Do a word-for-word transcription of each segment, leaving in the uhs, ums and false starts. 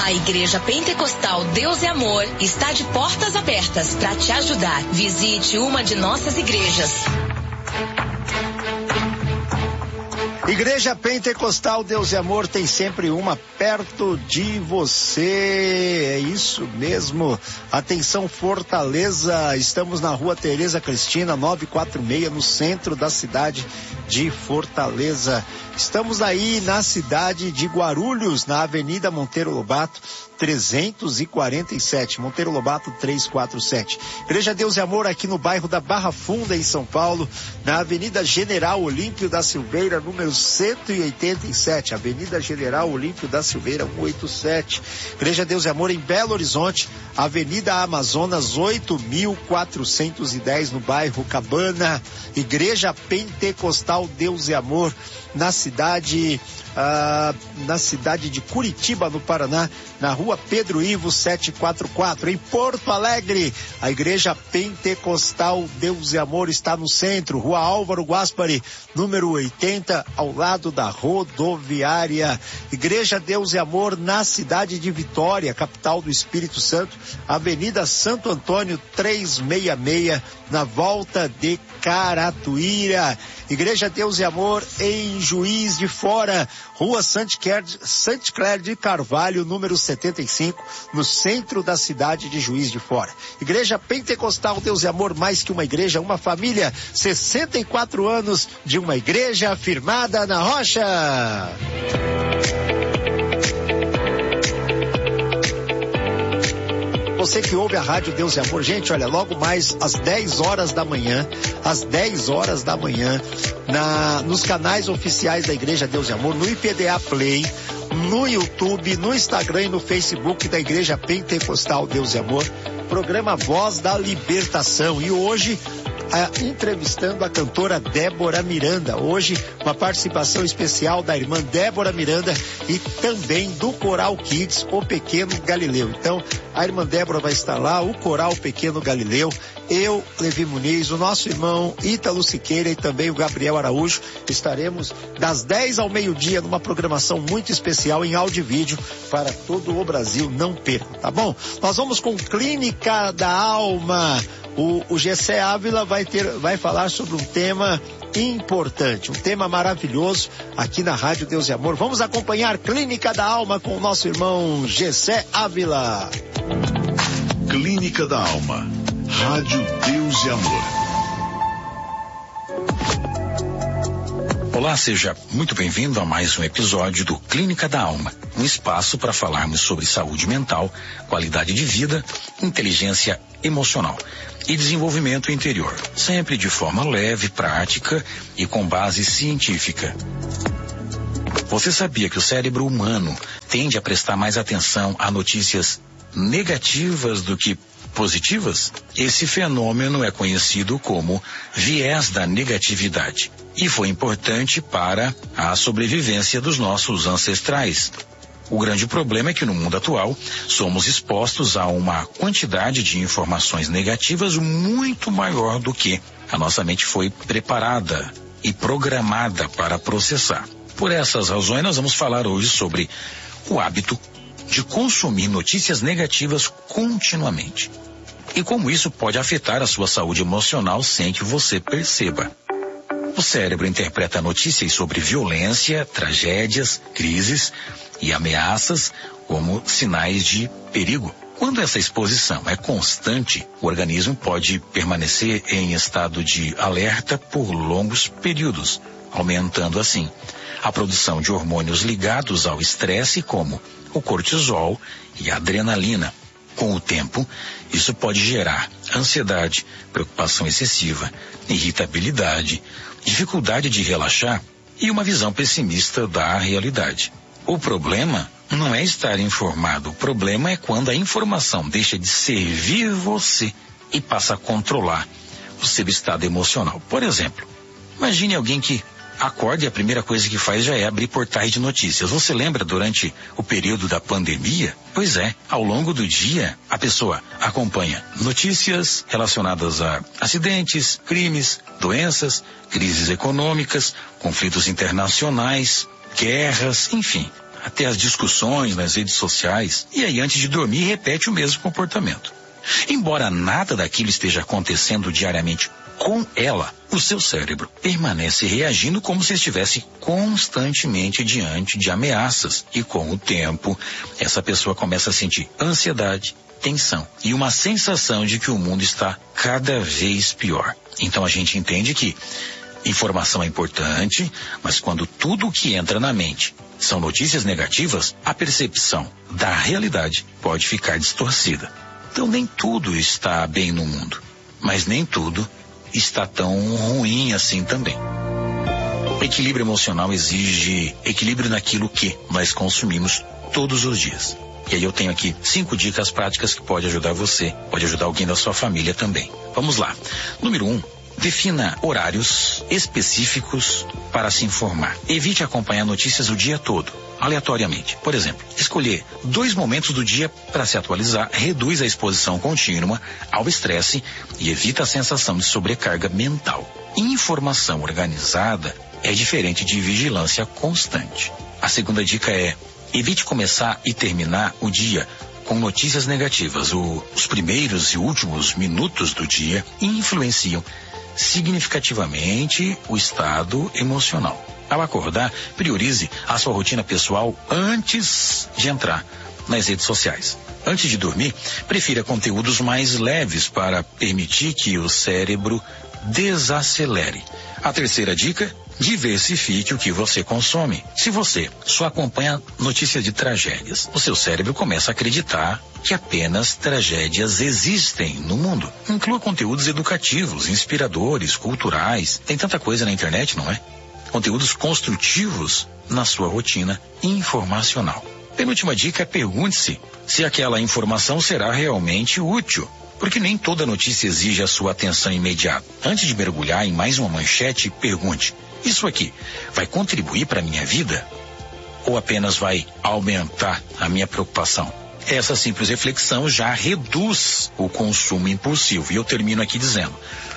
A Igreja Pentecostal Deus é Amor está de portas abertas para te ajudar. Visite uma de nossas igrejas. Igreja Pentecostal Deus é Amor tem sempre uma perto de você. É isso mesmo. Atenção Fortaleza, estamos na Rua Tereza Cristina, novecentos e quarenta e seis, no centro da cidade de Fortaleza. Estamos aí na cidade de Guarulhos, na Avenida Monteiro Lobato, trezentos e quarenta e sete, Monteiro Lobato trezentos e quarenta e sete. Igreja Deus e Amor aqui no bairro da Barra Funda, em São Paulo, na Avenida General Olímpio da Silveira, número cento e oitenta e sete, Avenida General Olímpio da Silveira, cento e oitenta e sete. Igreja Deus e Amor em Belo Horizonte, Avenida Amazonas oito mil quatrocentos e dez, no bairro Cabana. Igreja Pentecostal Deus e Amor na cidade ah, na cidade de Curitiba, no Paraná, na Rua Pedro Ivo setecentos e quarenta e quatro. Em Porto Alegre, a Igreja Pentecostal Deus e Amor está no centro, Rua Álvaro Guaspari, número oitenta, ao lado da rodoviária. Igreja Deus e Amor na cidade de Vitória, capital do Espírito Santo, Avenida Santo Antônio trezentos e sessenta e seis, na volta de Caratuíra. Igreja Deus e Amor em Juiz de Fora, Rua Santa Clélia de Carvalho, número setenta e cinco, no centro da cidade de Juiz de Fora. Igreja Pentecostal Deus e Amor, mais que uma igreja, uma família, sessenta e quatro anos de uma igreja firmada na rocha. Você que ouve a Rádio Deus e Amor, gente, olha, logo mais às dez horas da manhã, às dez horas da manhã, na, nos canais oficiais da Igreja Deus e Amor, no I P D A Play, no YouTube, no Instagram e no Facebook da Igreja Pentecostal Deus e Amor, programa Voz da Libertação. E hoje, Ah, entrevistando a cantora Débora Miranda. Hoje, uma participação especial da irmã Débora Miranda e também do Coral Kids, o Pequeno Galileu. Então, a irmã Débora vai estar lá, o Coral Pequeno Galileu, eu, Levi Muniz, o nosso irmão Ítalo Siqueira e também o Gabriel Araújo. Estaremos das dez ao meio-dia numa programação muito especial em áudio e vídeo para todo o Brasil. Não perca, tá bom? Nós vamos com Clínica da Alma. O, o Gessé Ávila vai ter, vai falar sobre um tema importante, um tema maravilhoso aqui na Rádio Deus e Amor. Vamos acompanhar Clínica da Alma com o nosso irmão Gessé Ávila. Clínica da Alma, Rádio Deus e Amor. Olá, seja muito bem-vindo a mais um episódio do Clínica da Alma, um espaço para falarmos sobre saúde mental, qualidade de vida, inteligência emocional e desenvolvimento interior, sempre de forma leve, prática e com base científica. Você sabia que o cérebro humano tende a prestar mais atenção a notícias negativas do que positivas? Esse fenômeno é conhecido como viés da negatividade e foi importante para a sobrevivência dos nossos ancestrais. O grande problema é que no mundo atual somos expostos a uma quantidade de informações negativas muito maior do que a nossa mente foi preparada e programada para processar. Por essas razões, nós vamos falar hoje sobre o hábito de consumir notícias negativas continuamente e como isso pode afetar a sua saúde emocional sem que você perceba. O cérebro interpreta notícias sobre violência, tragédias, crises e ameaças como sinais de perigo. Quando essa exposição é constante, o organismo pode permanecer em estado de alerta por longos períodos, aumentando assim a produção de hormônios ligados ao estresse, como o cortisol e a adrenalina. Com o tempo, isso pode gerar ansiedade, preocupação excessiva, irritabilidade, dificuldade de relaxar e uma visão pessimista da realidade. O problema não é estar informado, o problema é quando a informação deixa de servir você e passa a controlar o seu estado emocional. Por exemplo, imagine alguém que acorda e a primeira coisa que faz já é abrir portais de notícias. Você lembra durante o período da pandemia? Pois é, ao longo do dia, a pessoa acompanha notícias relacionadas a acidentes, crimes, doenças, crises econômicas, conflitos internacionais, guerras, enfim. até as discussões nas redes sociais, e aí antes de dormir repete o mesmo comportamento. Embora nada daquilo esteja acontecendo diariamente com ela, o seu cérebro permanece reagindo como se estivesse constantemente diante de ameaças. E com o tempo, essa pessoa começa a sentir ansiedade, tensão e uma sensação de que o mundo está cada vez pior. Então a gente entende que informação é importante, mas quando tudo o que entra na mente são notícias negativas, a percepção da realidade pode ficar distorcida. Então nem tudo está bem no mundo, mas nem tudo está tão ruim assim também. Equilíbrio emocional exige equilíbrio naquilo que nós consumimos todos os dias. E aí eu tenho aqui cinco dicas práticas que pode ajudar você, pode ajudar alguém da sua família também. Vamos lá. Número um, defina horários específicos para se informar. Evite acompanhar notícias o dia todo, aleatoriamente. Por exemplo, escolher dois momentos do dia para se atualizar reduz a exposição contínua ao estresse e evita a sensação de sobrecarga mental. Informação organizada é diferente de vigilância constante. A segunda dica é: evite começar e terminar o dia com notícias negativas. O, os primeiros e últimos minutos do dia influenciam significativamente o estado emocional. Ao acordar, priorize a sua rotina pessoal antes de entrar nas redes sociais. Antes de dormir, prefira conteúdos mais leves para permitir que o cérebro desacelere. A terceira dica: diversifique o que você consome. Se você só acompanha notícias de tragédias, o seu cérebro começa a acreditar que apenas tragédias existem no mundo. Inclua conteúdos educativos, inspiradores, culturais. Tem tanta coisa na internet, não é? Conteúdos construtivos na sua rotina informacional. Penúltima dica é: pergunte-se se aquela informação será realmente útil, porque nem toda notícia exige a sua atenção imediata. Antes de mergulhar em mais uma manchete, pergunte: isso aqui vai contribuir para a minha vida ou apenas vai aumentar a minha preocupação? Essa simples reflexão já reduz o consumo impulsivo. E eu termino aqui dizendo: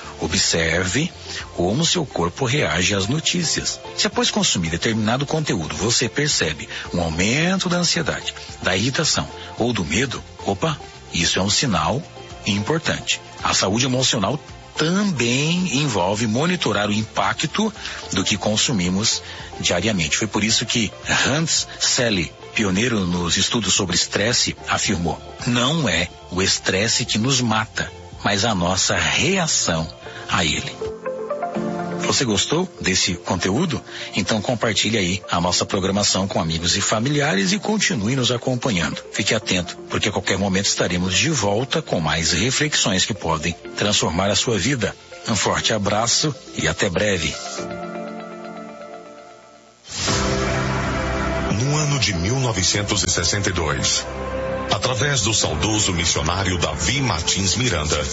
observe como seu corpo reage às notícias. Se após consumir determinado conteúdo você percebe um aumento da ansiedade, da irritação ou do medo, opa, isso é um sinal importante. A saúde emocional também envolve monitorar o impacto do que consumimos diariamente. Foi por isso que Hans Selye, pioneiro nos estudos sobre estresse, afirmou: não é o estresse que nos mata, mas a nossa reação a ele. Você gostou desse conteúdo? Então compartilhe aí a nossa programação com amigos e familiares e continue nos acompanhando. Fique atento, porque a qualquer momento estaremos de volta com mais reflexões que podem transformar a sua vida. Um forte abraço e até breve. No ano de mil novecentos e sessenta e dois, através do saudoso missionário Davi Martins Miranda,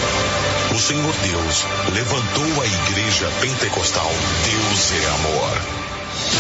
o Senhor Deus levantou a Igreja Pentecostal Deus é Amor.